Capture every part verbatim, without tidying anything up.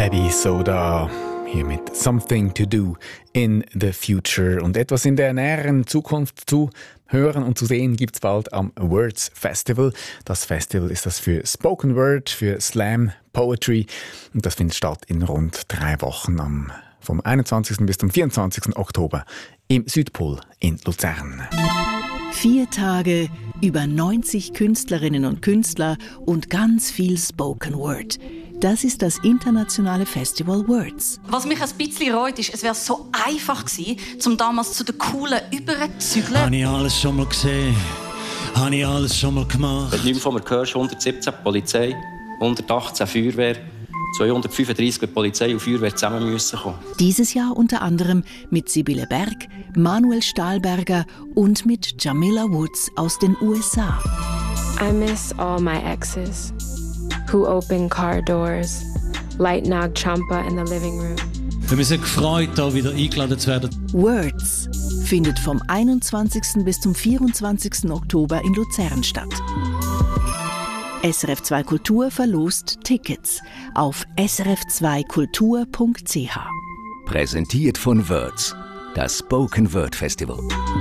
Abby Soda hier mit Something to Do in the Future. Und etwas in der näheren Zukunft zu hören und zu sehen gibt es bald am Words Festival. Das Festival ist das für Spoken Word, für Slam Poetry. Und das findet statt in rund drei Wochen am, vom einundzwanzigsten bis zum vierundzwanzigsten Oktober im Südpol in Luzern. Vier Tage, über neunzig Künstlerinnen und Künstler und ganz viel Spoken Word. Das ist das internationale Festival Words. Was mich ein bisschen reut, ist, es wäre so einfach gewesen, um damals zu den Coolen überzuzügeln. Habe ich alles schon mal gesehen? Habe ich alles schon mal gemacht? Wenn du nichts von mir hörst, hundertsiebzehn Polizei, hundertachtzehn Feuerwehr, zweihundertfünfunddreissig mit Polizei und Feuerwehr zusammen müssen kommen. Dieses Jahr unter anderem mit Sibylle Berg, Manuel Stahlberger und mit Jamila Woods aus den U S A. I miss all my exes who open car doors, light Nag Champa in the living room. Ich habe mich sehr gefreut, hier wieder eingeladen zu werden. Words findet vom einundzwanzigsten bis zum vierundzwanzigsten Oktober in Luzern statt. S R F zwei Kultur verlost Tickets auf s r f zwei kultur punkt c h. Präsentiert von Words, das Spoken Word Festival.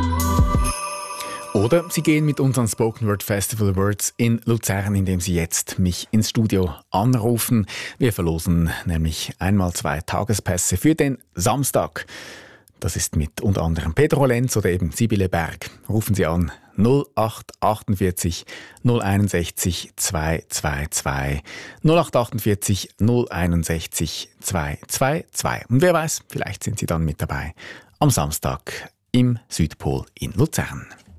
Oder Sie gehen mit unserem Spoken Word Festival Words in Luzern, indem Sie jetzt mich ins Studio anrufen. Wir verlosen nämlich einmal zwei Tagespässe für den Samstag. Das ist mit unter anderem Pedro Lenz oder eben Sibylle Berg. Rufen Sie an null acht achtundvierzig null einundsechzig zweihundertzweiundzwanzig null acht achtundvierzig null einundsechzig zweihundertzweiundzwanzig. Und wer weiß, vielleicht sind Sie dann mit dabei am Samstag im Südpol in Luzern.